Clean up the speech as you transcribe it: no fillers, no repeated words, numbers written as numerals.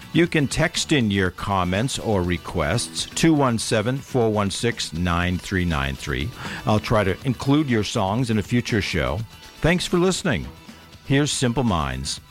You can text in your comments or requests, 217-416-9393. I'll try to include your songs in a future show. Thanks for listening. Here's Simple Minds.